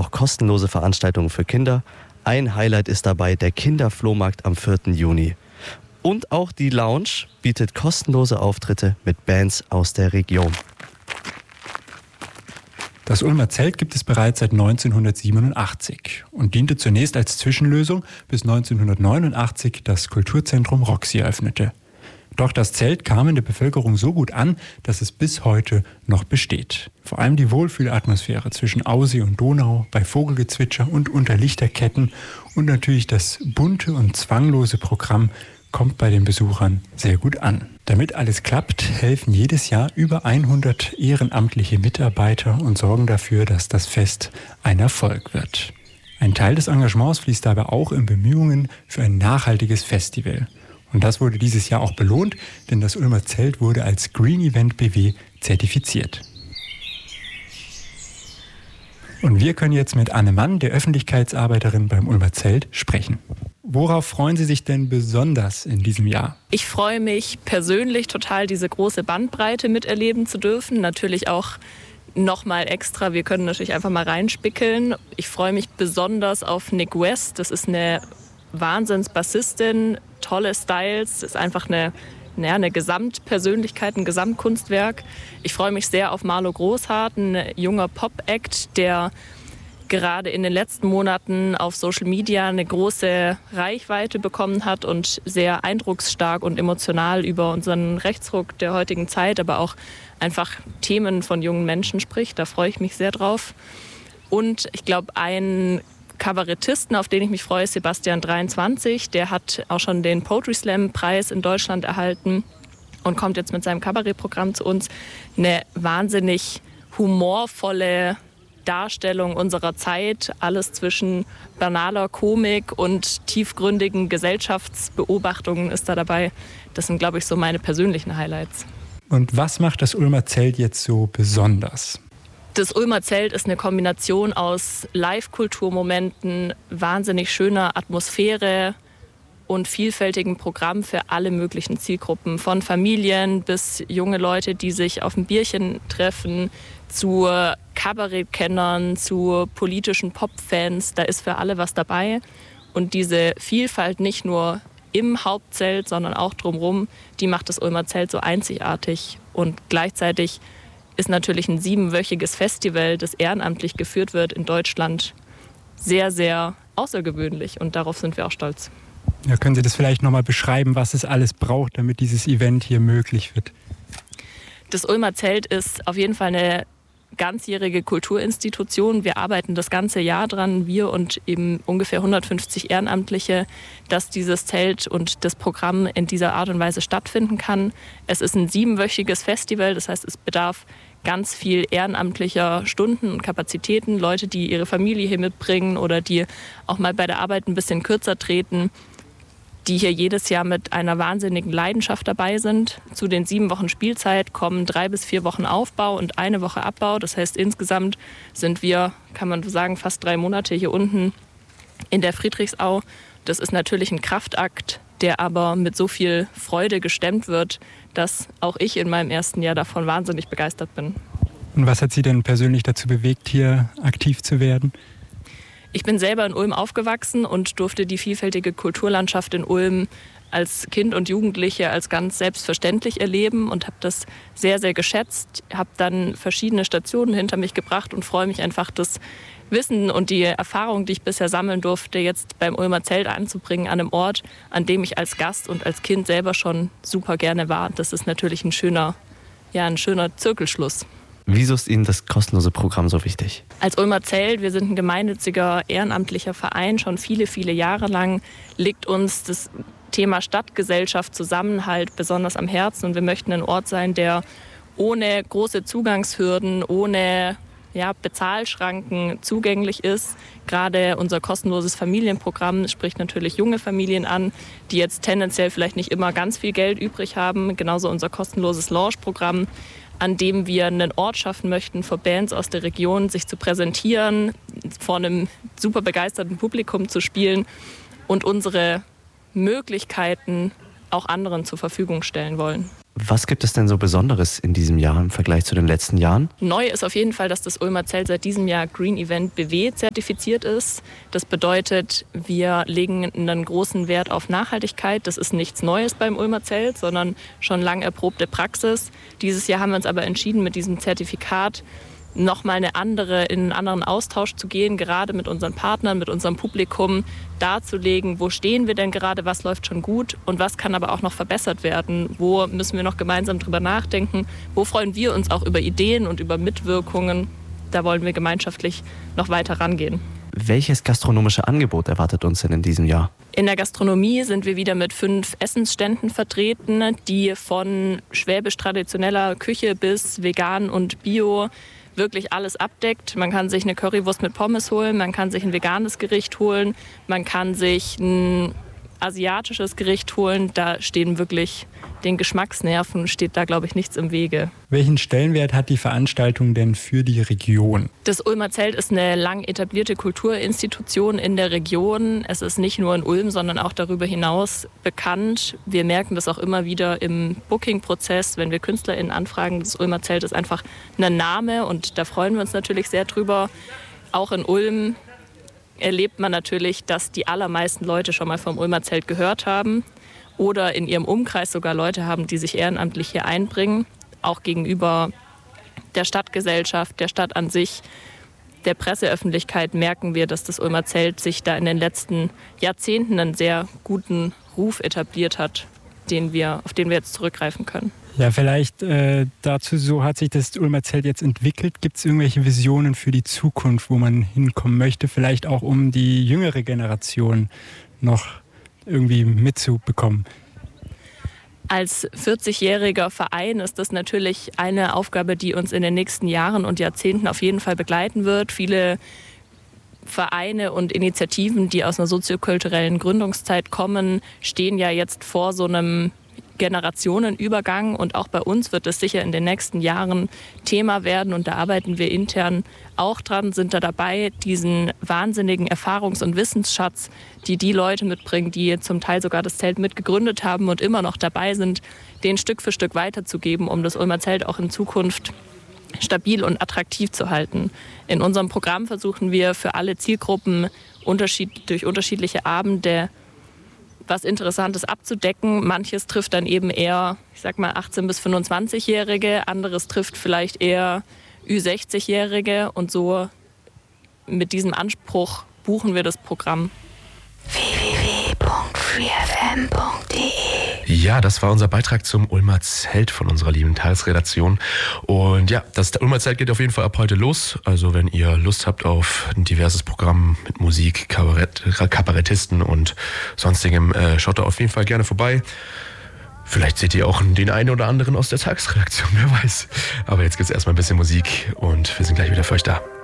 auch kostenlose Veranstaltungen für Kinder. Ein Highlight ist dabei der Kinderflohmarkt am 4. Juni. Und auch die Lounge bietet kostenlose Auftritte mit Bands aus der Region. Das Ulmer Zelt gibt es bereits seit 1987 und diente zunächst als Zwischenlösung, bis 1989 das Kulturzentrum Roxy eröffnete. Doch das Zelt kam in der Bevölkerung so gut an, dass es bis heute noch besteht. Vor allem die Wohlfühlatmosphäre zwischen Aussee und Donau, bei Vogelgezwitscher und unter Lichterketten und natürlich das bunte und zwanglose Programm kommt bei den Besuchern sehr gut an. Damit alles klappt, helfen jedes Jahr über 100 ehrenamtliche Mitarbeiter und sorgen dafür, dass das Fest ein Erfolg wird. Ein Teil des Engagements fließt dabei auch in Bemühungen für ein nachhaltiges Festival. Und das wurde dieses Jahr auch belohnt, denn das Ulmer Zelt wurde als Green Event BW zertifiziert. Und wir können jetzt mit Anne Mann, der Öffentlichkeitsarbeiterin beim Ulmer Zelt, sprechen. Worauf freuen Sie sich denn besonders in diesem Jahr? Ich freue mich persönlich total, diese große Bandbreite miterleben zu dürfen. Natürlich auch nochmal extra, wir können natürlich einfach mal reinspickeln. Ich freue mich besonders auf Nick West. Das ist eine Wahnsinnsbassistin, tolle Styles, ist einfach eine Gesamtpersönlichkeit, ein Gesamtkunstwerk. Ich freue mich sehr auf Marlo Großhardt, ein junger Pop-Act, der gerade in den letzten Monaten auf Social Media eine große Reichweite bekommen hat und sehr eindrucksstark und emotional über unseren Rechtsruck der heutigen Zeit, aber auch einfach Themen von jungen Menschen spricht. Da freue ich mich sehr drauf. Und ich glaube, ein Kabarettisten, auf den ich mich freue, ist Sebastian 23. Der hat auch schon den Poetry Slam Preis in Deutschland erhalten und kommt jetzt mit seinem Kabarettprogramm zu uns. Eine wahnsinnig humorvolle Darstellung unserer Zeit. Alles zwischen banaler Komik und tiefgründigen Gesellschaftsbeobachtungen ist da dabei. Das sind, glaube ich, so meine persönlichen Highlights. Und was macht das Ulmer Zelt jetzt so besonders? Das Ulmer Zelt ist eine Kombination aus Live-Kulturmomenten, wahnsinnig schöner Atmosphäre und vielfältigen Programm für alle möglichen Zielgruppen. Von Familien bis junge Leute, die sich auf ein Bierchen treffen, zu Kabarettkennern, zu politischen Popfans. Da ist für alle was dabei. Und diese Vielfalt nicht nur im Hauptzelt, sondern auch drumherum, die macht das Ulmer Zelt so einzigartig. Und gleichzeitig ist natürlich ein 7-wöchiges Festival, das ehrenamtlich geführt wird in Deutschland, sehr, sehr außergewöhnlich. Und darauf sind wir auch stolz. Ja, können Sie das vielleicht nochmal beschreiben, was es alles braucht, damit dieses Event hier möglich wird? Das Ulmer Zelt ist auf jeden Fall eine ganzjährige Kulturinstitution. Wir arbeiten das ganze Jahr dran, wir und eben ungefähr 150 Ehrenamtliche, dass dieses Zelt und das Programm in dieser Art und Weise stattfinden kann. Es ist ein 7-wöchiges Festival, das heißt, es bedarf ganz viel ehrenamtlicher Stunden und Kapazitäten, Leute, die ihre Familie hier mitbringen oder die auch mal bei der Arbeit ein bisschen kürzer treten, die hier jedes Jahr mit einer wahnsinnigen Leidenschaft dabei sind. Zu den 7 Wochen Spielzeit kommen 3 bis 4 Wochen Aufbau und 1 Woche Abbau. Das heißt, insgesamt sind wir, kann man sagen, fast 3 Monate hier unten in der Friedrichsau. Das ist natürlich ein Kraftakt, der aber mit so viel Freude gestemmt wird, dass auch ich in meinem ersten Jahr davon wahnsinnig begeistert bin. Und was hat Sie denn persönlich dazu bewegt, hier aktiv zu werden? Ich bin selber in Ulm aufgewachsen und durfte die vielfältige Kulturlandschaft in Ulm als Kind und Jugendliche als ganz selbstverständlich erleben und habe das sehr, sehr geschätzt. Habe dann verschiedene Stationen hinter mich gebracht und freue mich einfach, das Wissen und die Erfahrung, die ich bisher sammeln durfte, jetzt beim Ulmer Zelt anzubringen, an einem Ort, an dem ich als Gast und als Kind selber schon super gerne war. Das ist natürlich ein schöner Zirkelschluss. Wieso ist Ihnen das kostenlose Programm so wichtig? Als Ulmer Zelt, wir sind ein gemeinnütziger, ehrenamtlicher Verein, schon viele, viele Jahre lang liegt uns das Thema Stadtgesellschaft, Zusammenhalt besonders am Herzen. Und wir möchten ein Ort sein, der ohne große Zugangshürden, ohne Bezahlschranken zugänglich ist. Gerade unser kostenloses Familienprogramm spricht natürlich junge Familien an, die jetzt tendenziell vielleicht nicht immer ganz viel Geld übrig haben. Genauso unser kostenloses Launch-Programm, an dem wir einen Ort schaffen möchten, für Bands aus der Region sich zu präsentieren, vor einem super begeisterten Publikum zu spielen und unsere Möglichkeiten auch anderen zur Verfügung stellen wollen. Was gibt es denn so Besonderes in diesem Jahr im Vergleich zu den letzten Jahren? Neu ist auf jeden Fall, dass das Ulmer Zelt seit diesem Jahr Green Event BW zertifiziert ist. Das bedeutet, wir legen einen großen Wert auf Nachhaltigkeit. Das ist nichts Neues beim Ulmer Zelt, sondern schon lang erprobte Praxis. Dieses Jahr haben wir uns aber entschieden, mit diesem Zertifikat nochmal in einen anderen Austausch zu gehen, gerade mit unseren Partnern, mit unserem Publikum, darzulegen, wo stehen wir denn gerade, was läuft schon gut und was kann aber auch noch verbessert werden, wo müssen wir noch gemeinsam drüber nachdenken, wo freuen wir uns auch über Ideen und über Mitwirkungen, da wollen wir gemeinschaftlich noch weiter rangehen. Welches gastronomische Angebot erwartet uns denn in diesem Jahr? In der Gastronomie sind wir wieder mit 5 Essensständen vertreten, die von schwäbisch-traditioneller Küche bis vegan und bio wirklich alles abdeckt. Man kann sich eine Currywurst mit Pommes holen, man kann sich ein veganes Gericht holen, man kann sich ein asiatisches Gericht holen. Da stehen wirklich den Geschmacksnerven, steht da, glaube ich, nichts im Wege. Welchen Stellenwert hat die Veranstaltung denn für die Region? Das Ulmer Zelt ist eine lang etablierte Kulturinstitution in der Region. Es ist nicht nur in Ulm, sondern auch darüber hinaus bekannt. Wir merken das auch immer wieder im Booking-Prozess, wenn wir KünstlerInnen anfragen. Das Ulmer Zelt ist einfach ein Name und da freuen wir uns natürlich sehr drüber. Auch in Ulm erlebt man natürlich, dass die allermeisten Leute schon mal vom Ulmer Zelt gehört haben oder in ihrem Umkreis sogar Leute haben, die sich ehrenamtlich hier einbringen. Auch gegenüber der Stadtgesellschaft, der Stadt an sich, der Presseöffentlichkeit merken wir, dass das Ulmer Zelt sich da in den letzten Jahrzehnten einen sehr guten Ruf etabliert hat, auf den wir jetzt zurückgreifen können. Ja, vielleicht dazu, so hat sich das Ulmer Zelt jetzt entwickelt. Gibt es irgendwelche Visionen für die Zukunft, wo man hinkommen möchte? Vielleicht auch, um die jüngere Generation noch irgendwie mitzubekommen? Als 40-jähriger Verein ist das natürlich eine Aufgabe, die uns in den nächsten Jahren und Jahrzehnten auf jeden Fall begleiten wird. Viele Vereine und Initiativen, die aus einer soziokulturellen Gründungszeit kommen, stehen ja jetzt vor so einem Generationenübergang und auch bei uns wird es sicher in den nächsten Jahren Thema werden und da arbeiten wir intern auch dran, sind da dabei, diesen wahnsinnigen Erfahrungs- und Wissensschatz, die Leute mitbringen, die zum Teil sogar das Zelt mitgegründet haben und immer noch dabei sind, den Stück für Stück weiterzugeben, um das Ulmer Zelt auch in Zukunft stabil und attraktiv zu halten. In unserem Programm versuchen wir für alle Zielgruppen durch unterschiedliche Abende was Interessantes abzudecken. Manches trifft dann eben eher, 18- bis 25-Jährige, anderes trifft vielleicht eher Ü60-Jährige und so mit diesem Anspruch buchen wir das Programm. www.freefm.de. Ja, das war unser Beitrag zum Ulmer Zelt von unserer lieben Tagesredaktion. Und ja, das Ulmer Zelt geht auf jeden Fall ab heute los. Also wenn ihr Lust habt auf ein diverses Programm mit Musik, Kabarettisten und sonstigem, schaut da auf jeden Fall gerne vorbei. Vielleicht seht ihr auch den einen oder anderen aus der Tagesredaktion, wer weiß. Aber jetzt gibt's erstmal ein bisschen Musik und wir sind gleich wieder für euch da.